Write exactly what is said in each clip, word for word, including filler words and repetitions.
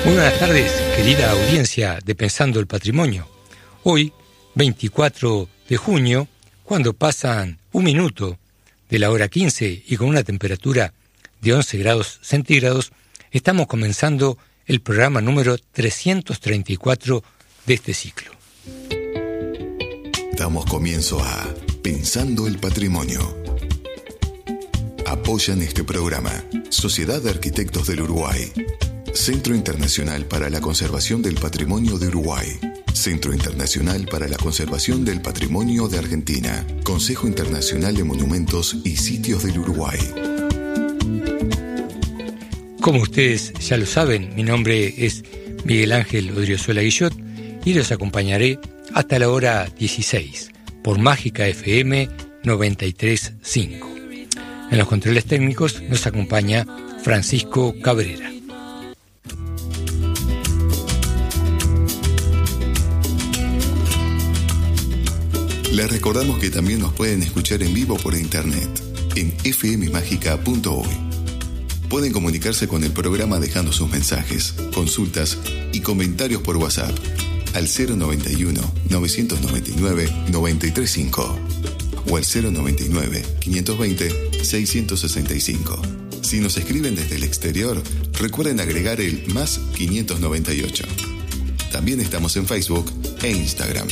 Muy buenas tardes, querida audiencia de Pensando el Patrimonio. Hoy, veinticuatro de junio, cuando pasan un minuto de la hora quince y con una temperatura de once grados centígrados, estamos comenzando el programa número trescientos treinta y cuatro de este ciclo. Damos comienzo a Pensando el Patrimonio. Apoyan este programa Sociedad de Arquitectos del Uruguay, Centro Internacional para la Conservación del Patrimonio de Uruguay, Centro Internacional para la Conservación del Patrimonio de Argentina, Consejo Internacional de Monumentos y Sitios del Uruguay. Como ustedes ya lo saben, mi nombre es Miguel Ángel Odriozola Guillot y los acompañaré hasta la hora dieciséis por Mágica F M noventa y tres punto cinco. En los controles técnicos nos acompaña Francisco Cabrera. Les recordamos que también nos pueden escuchar en vivo por internet en efe eme mágica punto uy. Pueden comunicarse con el programa dejando sus mensajes, consultas y comentarios por WhatsApp al cero noventa y uno, novecientos noventa y nueve, noventa y tres cinco o al cero noventa y nueve, quinientos veinte, seiscientos sesenta y cinco. Si nos escriben desde el exterior, recuerden agregar el más quinientos noventa y ocho. También estamos en Facebook e Instagram.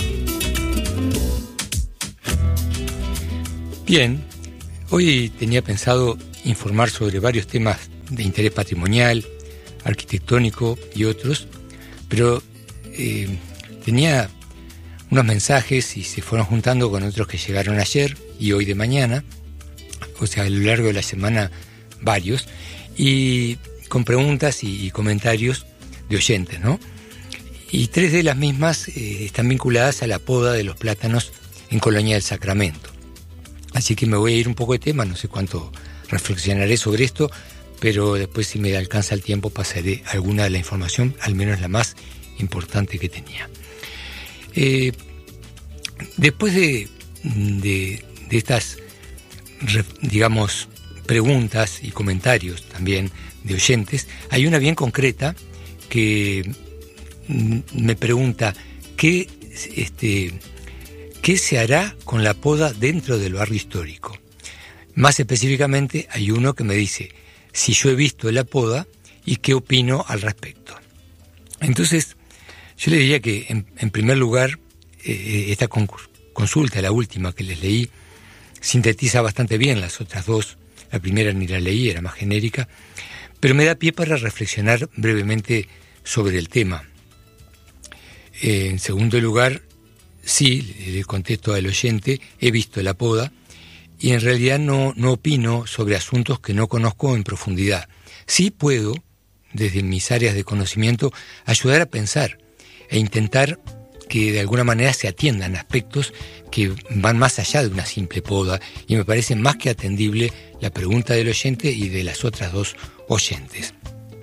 Bien, hoy tenía pensado informar sobre varios temas de interés patrimonial, arquitectónico y otros, pero eh, tenía unos mensajes y se fueron juntando con otros que llegaron ayer y hoy de mañana, o sea, a lo largo de la semana varios, y con preguntas y, y comentarios de oyentes, ¿no? Y tres de las mismas eh, están vinculadas a la poda de los plátanos en Colonia del Sacramento. Así que me voy a ir un poco de tema, no sé cuánto reflexionaré sobre esto, pero después, si me alcanza el tiempo, pasaré alguna de la información, al menos la más importante que tenía. Eh, después de, de, de estas, digamos, preguntas y comentarios también de oyentes, hay una bien concreta que me pregunta qué, este, qué se hará con la poda dentro del barrio histórico. Más específicamente, hay uno que me dice si yo he visto la poda y qué opino al respecto. Entonces, yo le diría que, en, en primer lugar, eh, esta consulta, la última que les leí, sintetiza bastante bien las otras dos. La primera ni la leí, era más genérica, pero me da pie para reflexionar brevemente sobre el tema. Eh, en segundo lugar, sí, le contesto al oyente, he visto la poda y en realidad no, no opino sobre asuntos que no conozco en profundidad. Sí puedo, desde mis áreas de conocimiento, ayudar a pensar e intentar que de alguna manera se atiendan aspectos que van más allá de una simple poda, y me parece más que atendible la pregunta del oyente y de las otras dos oyentes.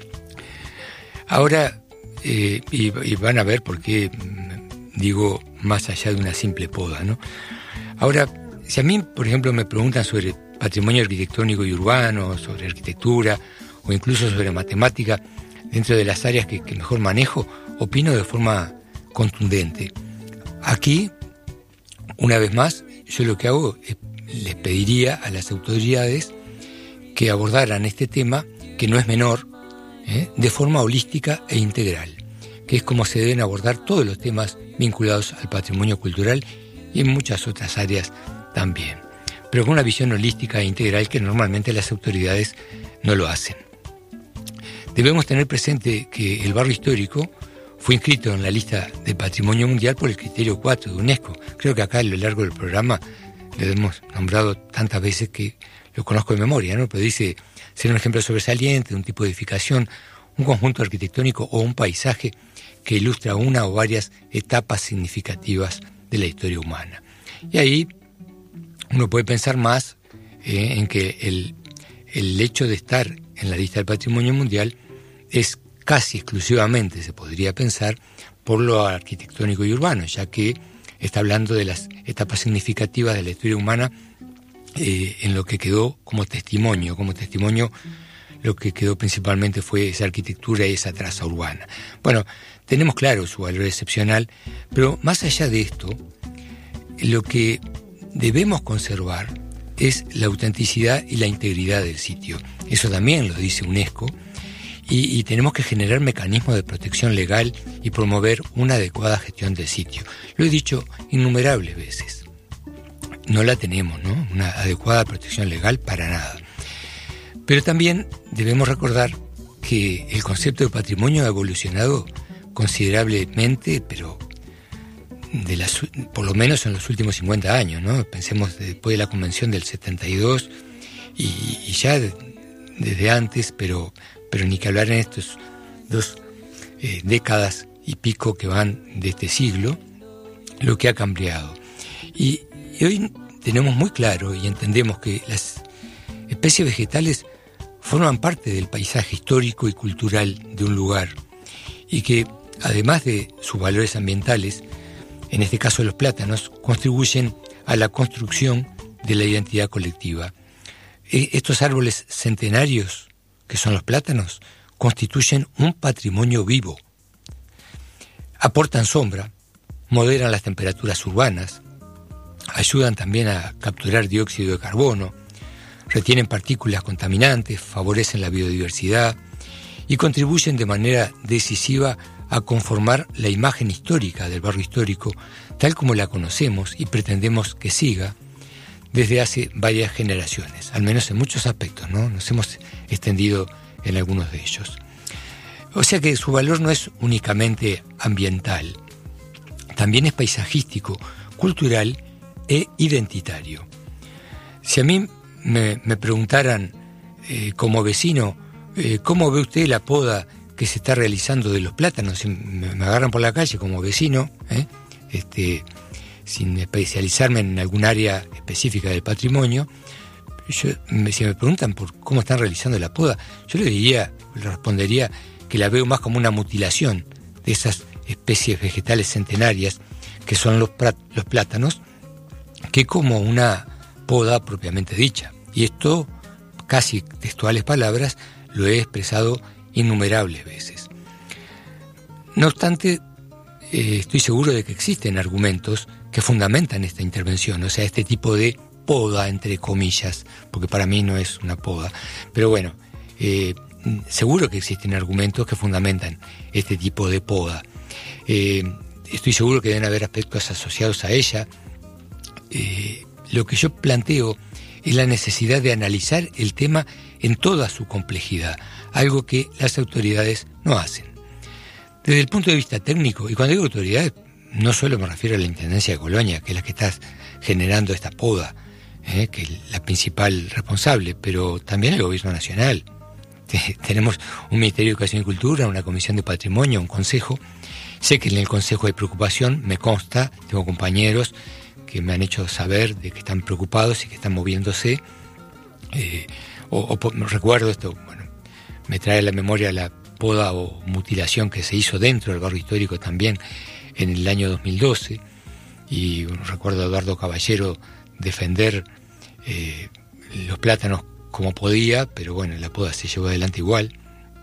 Ahora, eh, y, y van a ver por qué digo más allá de una simple poda, ¿no? Ahora, si a mí, por ejemplo, me preguntan sobre patrimonio arquitectónico y urbano, sobre arquitectura o incluso sobre matemática, dentro de las áreas que, que mejor manejo, opino de forma contundente. Aquí, una vez más, yo lo que hago es, les pediría a las autoridades que abordaran este tema, que no es menor, ¿eh? de forma holística e integral, que es como se deben abordar todos los temas vinculados al patrimonio cultural y en muchas otras áreas también, pero con una visión holística e integral que normalmente las autoridades no lo hacen. Debemos tener presente que el barrio histórico fue inscrito en la lista de Patrimonio Mundial por el criterio cuatro de UNESCO. Creo que acá a lo largo del programa lo hemos nombrado tantas veces que lo conozco de memoria, ¿no? Pero dice ser un ejemplo sobresaliente de un tipo de edificación, un conjunto arquitectónico o un paisaje que ilustra una o varias etapas significativas de la historia humana. Y ahí uno puede pensar más eh, en que el, el hecho de estar en la lista del Patrimonio Mundial es casi exclusivamente, se podría pensar, por lo arquitectónico y urbano, ya que está hablando de las etapas significativas de la historia humana eh, en lo que quedó como testimonio, como testimonio lo que quedó principalmente fue esa arquitectura y esa traza urbana. Bueno, tenemos claro su valor excepcional, pero más allá de esto, lo que debemos conservar es la autenticidad y la integridad del sitio. Eso también lo dice UNESCO, y, y tenemos que generar mecanismos de protección legal y promover una adecuada gestión del sitio. Lo he dicho innumerables veces. No la tenemos, ¿no? Una adecuada protección legal para nada. Pero también debemos recordar que el concepto de patrimonio ha evolucionado considerablemente, pero de las, por lo menos en los últimos cincuenta años, ¿no? Pensemos después de la Convención del setenta y dos y, y ya de, desde antes, pero, pero ni que hablar en estas dos eh, décadas y pico que van de este siglo, lo que ha cambiado. Y, y hoy tenemos muy claro y entendemos que las especies vegetales forman parte del paisaje histórico y cultural de un lugar y que, además de sus valores ambientales, en este caso los plátanos, contribuyen a la construcción de la identidad colectiva. Estos árboles centenarios, que son los plátanos, constituyen un patrimonio vivo. Aportan sombra, moderan las temperaturas urbanas, ayudan también a capturar dióxido de carbono, retienen partículas contaminantes, favorecen la biodiversidad y contribuyen de manera decisiva a conformar la imagen histórica del barrio histórico, tal como la conocemos y pretendemos que siga desde hace varias generaciones, al menos en muchos aspectos, ¿no? Nos hemos extendido en algunos de ellos. O sea que su valor no es únicamente ambiental, también es paisajístico, cultural e identitario. Si a mí me, me preguntaran eh, como vecino, eh, ¿cómo ve usted la poda que se está realizando de los plátanos? Si me, me agarran por la calle como vecino, ¿eh? este, sin especializarme en algún área específica del patrimonio, yo, me, si me preguntan por cómo están realizando la poda, yo le diría, le respondería que la veo más como una mutilación de esas especies vegetales centenarias que son los, los plátanos, que como una poda propiamente dicha. Y esto, casi textuales palabras, lo he expresado innumerables veces. No obstante, eh, estoy seguro de que existen argumentos que fundamentan esta intervención, o sea, este tipo de poda, entre comillas, porque para mí no es una poda, pero bueno, eh, seguro que existen argumentos que fundamentan este tipo de poda. Eh, estoy seguro que deben haber aspectos asociados a ella. Eh, lo que yo planteo es la necesidad de analizar el tema en toda su complejidad, algo que las autoridades no hacen. Desde el punto de vista técnico, y cuando digo autoridades, no solo me refiero a la Intendencia de Colonia, que es la que está generando esta poda, eh, que es la principal responsable, pero también el Gobierno Nacional. Tenemos un Ministerio de Educación y Cultura, una Comisión de Patrimonio, un Consejo. Sé que en el Consejo hay preocupación, me consta, tengo compañeros que me han hecho saber de que están preocupados y que están moviéndose. Eh, o, o recuerdo esto, bueno, me trae a la memoria la poda o mutilación que se hizo dentro del barrio histórico también en el año dos mil doce, y bueno, recuerdo a Eduardo Caballero defender eh, los plátanos como podía, pero bueno, la poda se llevó adelante igual.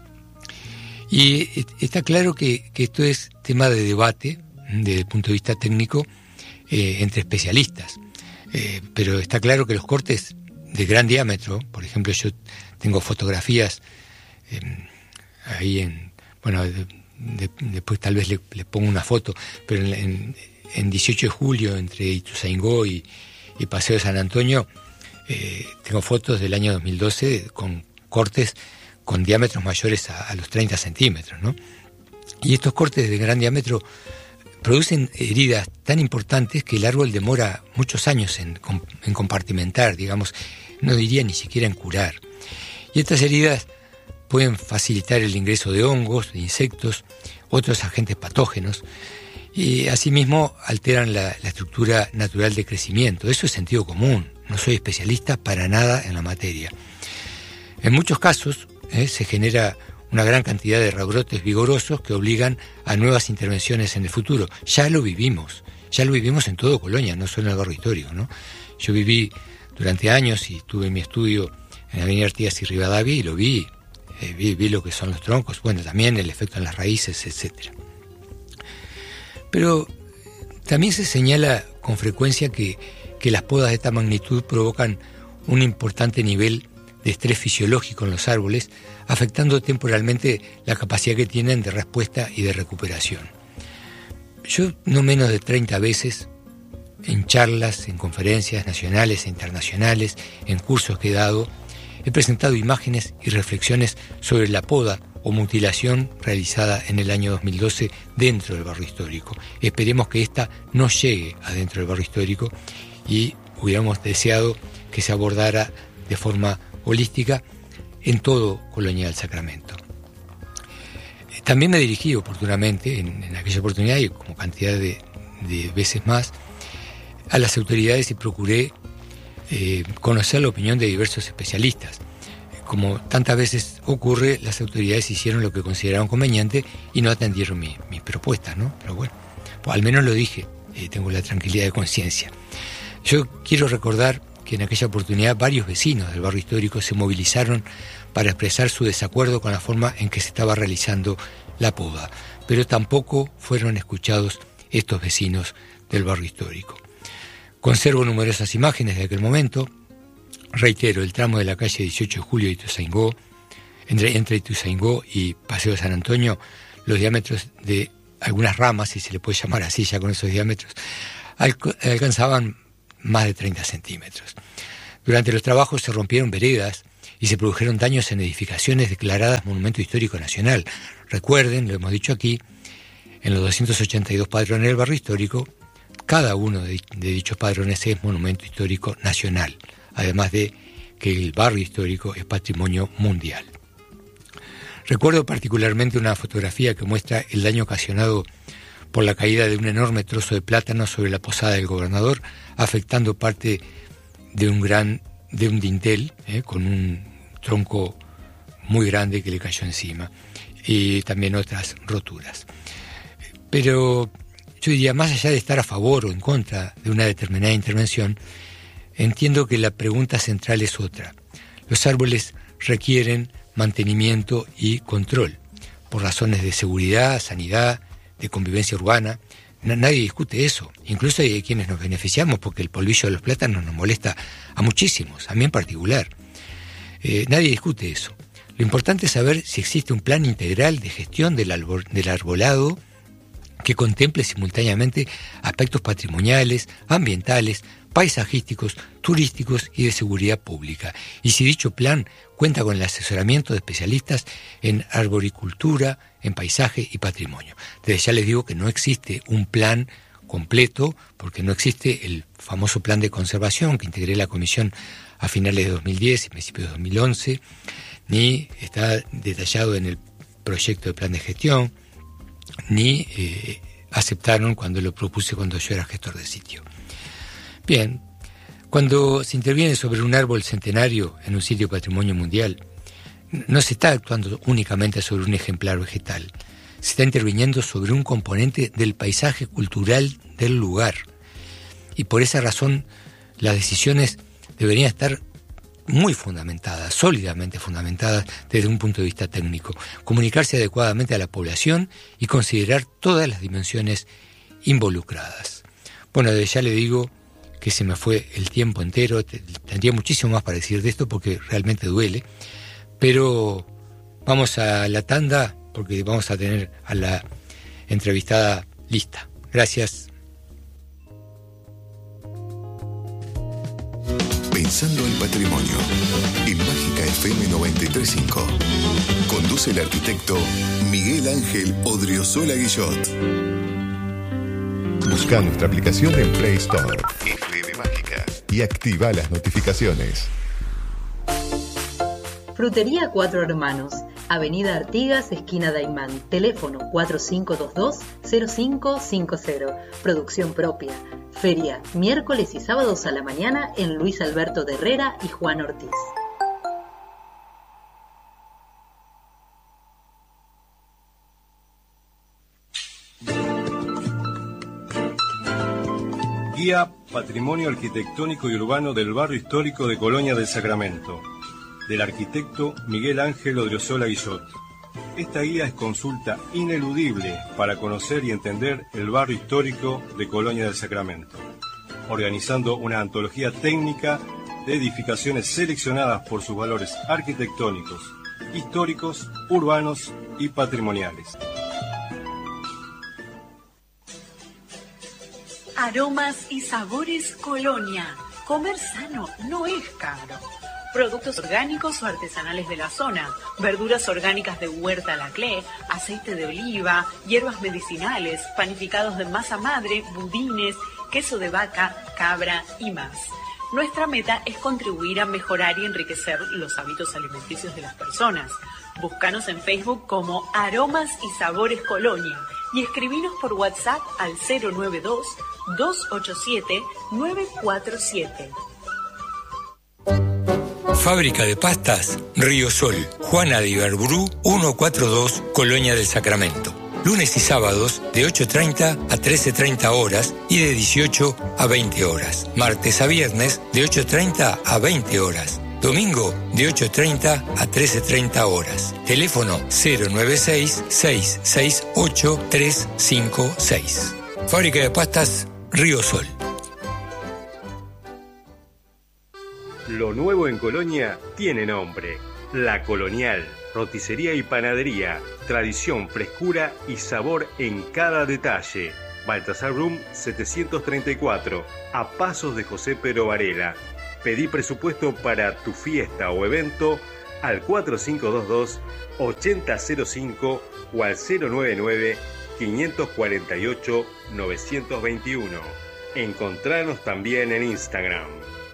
Y está claro que, que esto es tema de debate desde el punto de vista técnico eh, entre especialistas, eh, pero está claro que los cortes de gran diámetro, por ejemplo, yo tengo fotografías eh, ahí en, bueno, de, de, después tal vez le, le pongo una foto, pero en, en, en dieciocho de julio entre Ituzaingó y, y Paseo de San Antonio, eh, tengo fotos del año dos mil doce con cortes con diámetros mayores a, a los treinta centímetros, ¿no? Y estos cortes de gran diámetro producen heridas tan importantes que el árbol demora muchos años en, en compartimentar, digamos, no diría ni siquiera en curar. Y estas heridas pueden facilitar el ingreso de hongos, de insectos, otros agentes patógenos, y asimismo alteran la, la estructura natural de crecimiento. Eso es sentido común, no soy especialista para nada en la materia. En muchos casos eh, se genera una gran cantidad de rebrotes vigorosos que obligan a nuevas intervenciones en el futuro. Ya lo vivimos, ya lo vivimos en todo Colonia, no solo en el barrio histórico, ¿no? Yo viví durante años y tuve mi estudio en Avenida Artigas y Rivadavia y lo vi eh, vi, vi lo que son los troncos, bueno, también el efecto en las raíces, etcétera. Pero también se señala con frecuencia que, que las podas de esta magnitud provocan un importante nivel de estrés fisiológico en los árboles, afectando temporalmente la capacidad que tienen de respuesta y de recuperación. Yo no menos de treinta veces, en charlas, en conferencias nacionales e internacionales, en cursos que he dado, he presentado imágenes y reflexiones sobre la poda o mutilación realizada en el año dos mil doce dentro del barrio histórico. Esperemos que esta no llegue adentro del barrio histórico y hubiéramos deseado que se abordara de forma holística en todo Colonia del Sacramento. También me dirigí oportunamente, en, en aquella oportunidad y como cantidad de, de veces más, a las autoridades y procuré eh, conocer la opinión de diversos especialistas. Como tantas veces ocurre, las autoridades hicieron lo que consideraron conveniente y no atendieron mi, mis propuestas, ¿no? Pero bueno, pues al menos lo dije, eh, tengo la tranquilidad de conciencia. Yo quiero recordar que en aquella oportunidad varios vecinos del barrio histórico se movilizaron para expresar su desacuerdo con la forma en que se estaba realizando la poda, pero tampoco fueron escuchados estos vecinos del barrio histórico. Conservo numerosas imágenes de aquel momento. Reitero, el tramo de la calle dieciocho de julio de Ituzaingó, entre, entre Ituzaingó y Paseo de San Antonio, los diámetros de algunas ramas, si se le puede llamar así ya con esos diámetros, alc- alcanzaban más de treinta centímetros. Durante los trabajos se rompieron veredas y se produjeron daños en edificaciones declaradas Monumento Histórico Nacional. Recuerden, lo hemos dicho aquí, en los doscientos ochenta y dos padrones del barrio histórico, cada uno de, de dichos padrones es Monumento Histórico Nacional, además de que el barrio histórico es patrimonio mundial. Recuerdo particularmente una fotografía que muestra el daño ocasionado por la caída de un enorme trozo de plátano sobre la posada del gobernador, afectando parte de un gran de un dintel, eh, con un tronco muy grande que le cayó encima, y también otras roturas. Pero yo diría, más allá de estar a favor o en contra de una determinada intervención, entiendo que la pregunta central es otra. Los árboles requieren mantenimiento y control, por razones de seguridad, sanidad, de convivencia urbana. Nadie discute eso. Incluso hay quienes nos beneficiamos porque el polvillo de los plátanos nos molesta a muchísimos, a mí en particular. Eh, nadie discute eso. Lo importante es saber si existe un plan integral de gestión del, arbol, del arbolado que contemple simultáneamente aspectos patrimoniales, ambientales, paisajísticos, turísticos y de seguridad pública. Y si dicho plan cuenta con el asesoramiento de especialistas en arboricultura, en paisaje y patrimonio. Desde ya les digo que no existe un plan completo, porque no existe el famoso plan de conservación que integré la comisión a finales de dos mil diez y principios de dos mil once, ni está detallado en el proyecto de plan de gestión, ni eh, aceptaron cuando lo propuse cuando yo era gestor de sitio. Bien, cuando se interviene sobre un árbol centenario en un sitio patrimonio mundial, no se está actuando únicamente sobre un ejemplar vegetal, se está interviniendo sobre un componente del paisaje cultural del lugar. Y por esa razón las decisiones deberían estar muy fundamentadas, sólidamente fundamentadas desde un punto de vista técnico, comunicarse adecuadamente a la población y considerar todas las dimensiones involucradas. Bueno, desde ya le digo que se me fue el tiempo entero, tendría muchísimo más para decir de esto porque realmente duele, pero vamos a la tanda porque vamos a tener a la entrevistada lista. Gracias. Pensando en patrimonio, en Mágica F M noventa y tres punto cinco. Conduce el arquitecto Miguel Ángel Odriozola Guillot. Busca nuestra aplicación en Play Store, F M Mágica, y activa las notificaciones. Frutería Cuatro Hermanos, Avenida Artigas, esquina Daimán, teléfono cuatro cinco dos dos cero cinco cinco cero, producción propia. Feria, miércoles y sábados a la mañana en Luis Alberto de Herrera y Juan Ortiz. Guía Patrimonio Arquitectónico y Urbano del Barrio Histórico de Colonia del Sacramento. del arquitecto Miguel Ángel Odriozola Guillot. Esta guía es consulta ineludible para conocer y entender el barrio histórico de Colonia del Sacramento, organizando una antología técnica de edificaciones seleccionadas por sus valores arquitectónicos, históricos, urbanos y patrimoniales. Aromas y sabores Colonia. Comer sano no es caro. Productos orgánicos o artesanales de la zona, verduras orgánicas de Huerta Laclé, aceite de oliva, hierbas medicinales, panificados de masa madre, budines, queso de vaca, cabra y más. Nuestra meta es contribuir a mejorar y enriquecer los hábitos alimenticios de las personas. Búscanos en Facebook como Aromas y Sabores Colonia y escribinos por WhatsApp al cero nueve dos, dos ocho siete, nueve cuatro siete. Fábrica de pastas Río Sol, Juana de Ibarburu, ciento cuarenta y dos, Colonia del Sacramento. Lunes y sábados de ocho treinta a trece treinta horas y de dieciocho a veinte horas. Martes a viernes de ocho treinta a veinte horas. Domingo de ocho treinta a trece treinta horas. Teléfono cero nueve seis, seis seis ocho, tres cinco seis. Fábrica de pastas Río Sol. Lo nuevo en Colonia tiene nombre. La Colonial, roticería y panadería, tradición, frescura y sabor en cada detalle. Baltasar Brum setecientos treinta y cuatro, a pasos de José Pero Varela. Pedí presupuesto para tu fiesta o evento al cuatro cinco dos dos, ocho cero cero cinco o al cero nueve nueve, cinco cuatro ocho, nueve dos uno. Encontranos también en Instagram.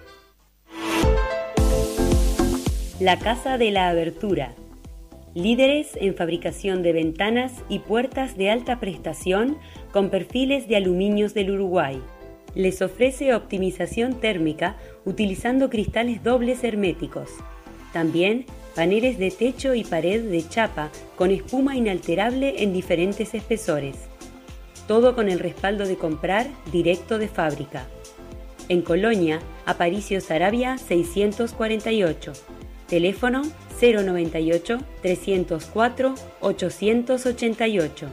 La Casa de la Abertura. Líderes en fabricación de ventanas y puertas de alta prestación con perfiles de aluminios del Uruguay. Les ofrece optimización térmica utilizando cristales dobles herméticos. También paneles de techo y pared de chapa con espuma inalterable en diferentes espesores. Todo con el respaldo de comprar directo de fábrica. En Colonia, Aparicio Saravia seiscientos cuarenta y ocho. Teléfono cero noventa y ocho, trescientos cuatro, ochocientos ochenta y ocho.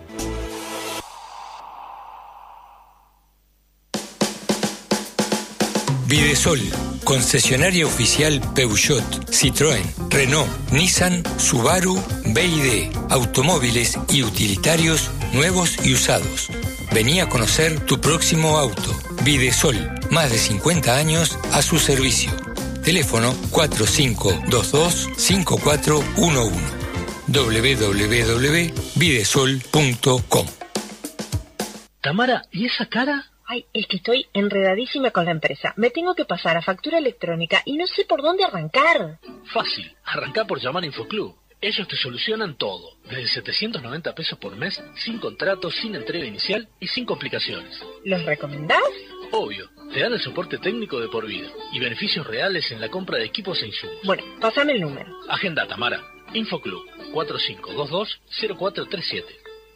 Videsol, concesionaria oficial Peugeot, Citroën, Renault, Nissan, Subaru, B y D, automóviles y utilitarios nuevos y usados. Vení a conocer tu próximo auto. Videsol, más de cincuenta años a su servicio. Teléfono cuatro cinco dos dos, cinco cuatro uno uno. doble u doble u doble u punto videsol punto com. Tamara, ¿y esa cara? Ay, es que estoy enredadísima con la empresa. Me tengo que pasar a factura electrónica y no sé por dónde arrancar. Fácil, arrancá por llamar a InfoClub. Ellos te solucionan todo, desde setecientos noventa pesos por mes, sin contrato, sin entrega inicial y sin complicaciones. ¿Los recomendás? Obvio, te dan el soporte técnico de por vida y beneficios reales en la compra de equipos e insumos. Bueno, pásame el número. Agenda, Tamara. InfoClub, cuatro cinco dos dos, cero cuatro tres siete.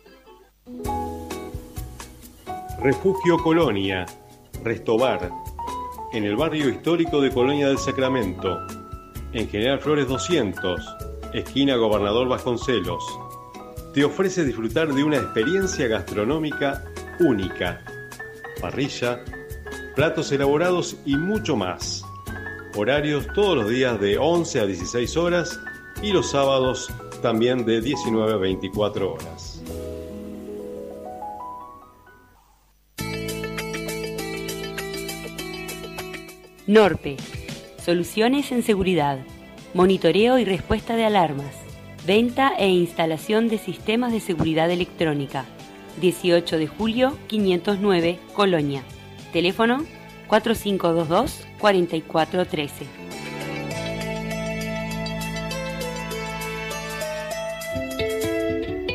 Refugio Colonia, Restobar, en el barrio histórico de Colonia del Sacramento, en General Flores doscientos, esquina Gobernador Vasconcelos. Te ofrece disfrutar de una experiencia gastronómica única. Parrilla, platos elaborados y mucho más. Horarios todos los días de once a dieciséis horas y los sábados también de diecinueve a veinticuatro horas. Norpe. Soluciones en seguridad. Monitoreo y respuesta de alarmas. Venta e instalación de sistemas de seguridad electrónica. dieciocho de julio, quinientos nueve, Colonia. Teléfono cuatro cinco dos dos, cuatro cuatro uno tres.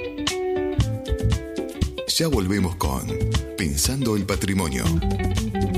Ya volvemos con Pensando el Patrimonio.